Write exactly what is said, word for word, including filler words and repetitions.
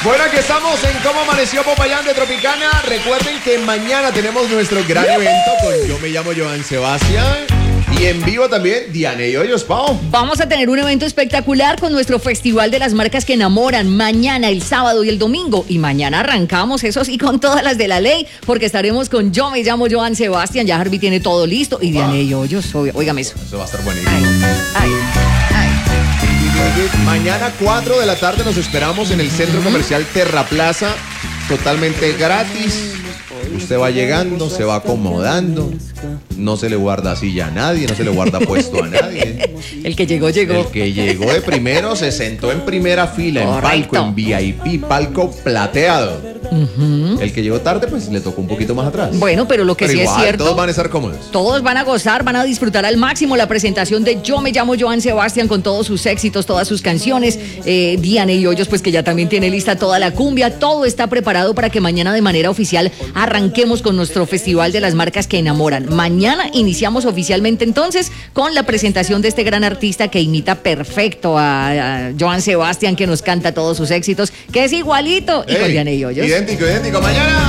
Bueno, aquí estamos en Cómo Amaneció Popayán de Tropicana. Recuerden que mañana tenemos nuestro gran evento con Yo Me Llamo Joan Sebastián. Y en vivo también Diana y Hoyos, Pau. Vamos a tener un evento espectacular con nuestro Festival de las Marcas que Enamoran mañana, el sábado y el domingo. Y mañana arrancamos, eso sí, con todas las de la ley, porque estaremos con Yo Me Llamo Joan Sebastián. Ya Harvey tiene todo listo. Y Diana y Hoyos, óigame eso. Eso va a estar buenísimo. Ay, ay, ay. Mañana cuatro de la tarde nos esperamos en el Centro Comercial Terra Plaza, totalmente gratis. Usted va llegando, se va acomodando, no se le guarda silla a nadie, no se le guarda puesto a nadie. El que llegó, llegó. El que llegó de primero se sentó en primera fila, en palco, en V I P, palco plateado. Uh-huh. El que llegó tarde, pues le tocó un poquito más atrás. Bueno, pero lo que pero sí igual, es cierto, todos van a estar cómodos. Todos van a gozar, van a disfrutar al máximo la presentación de Yo Me Llamo Joan Sebastián con todos sus éxitos, todas sus canciones. Eh, Diana y Hoyos, pues que ya también tiene lista toda la cumbia. Todo está preparado para que mañana de manera oficial arranquemos con nuestro Festival de las Marcas que Enamoran. Mañana iniciamos oficialmente entonces con la presentación de este gran artista que imita perfecto a, a Joan Sebastián, que nos canta todos sus éxitos, que es igualito. Y Hey, con Diana y Hoyos. Idéntico, idéntico. Mañana.